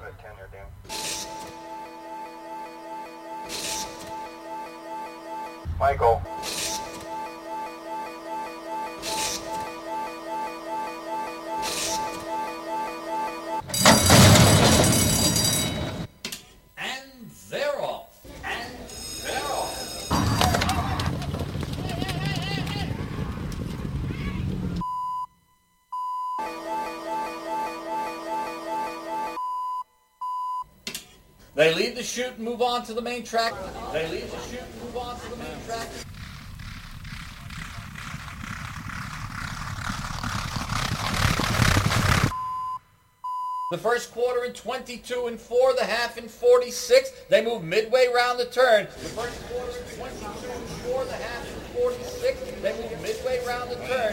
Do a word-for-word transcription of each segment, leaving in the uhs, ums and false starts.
at ten, you're due. Michael. And they're off. And they're off. They leave the shoot and move on to the main track. They leave the shoot and move on to the main track. The first quarter in twenty-two and four, the half in forty-six. They move midway round the turn. The first quarter in twenty-two and four, the half in forty-six. They move midway round the turn.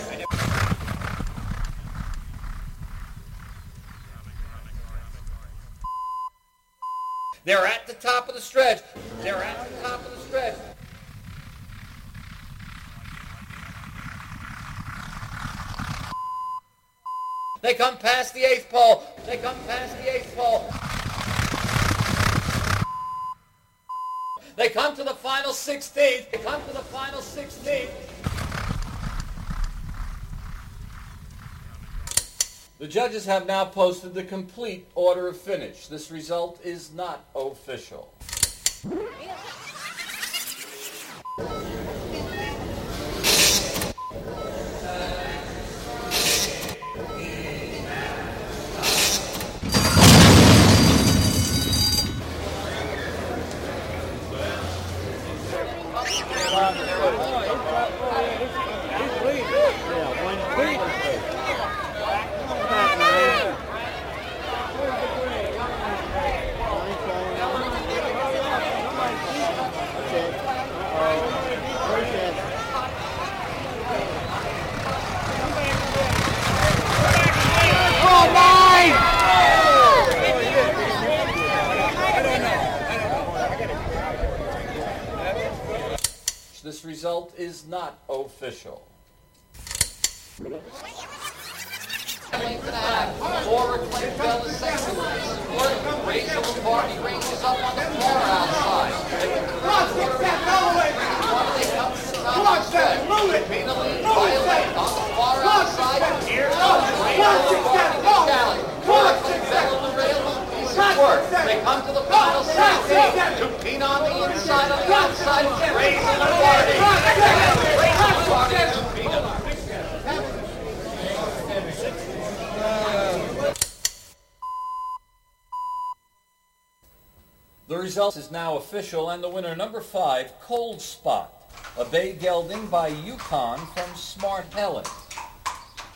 They're at the top of the stretch. They're at the top of the stretch. They come past the eighth pole. They come past the eighth pole. They come to the final sixteenth. They come to the final sixteenth. The judges have now posted the complete order of finish. This result is not official. This result is not official. Four reclaimed Bella sections. Rachel McCartney races up on the floor outside. Come on, Seth, move it! Move it! Violate on the far outside. Here comes Rachel McCartney. Four reclaimed Bella the rail. Work. They come to the final sixteen. Tupina on the inside, on the outside. Rachel McCartney. Rachel McCartney and Tupina. The result is now official, and the winner, number five, Cold Spot, a bay gelding by Yukon from Smart Helen.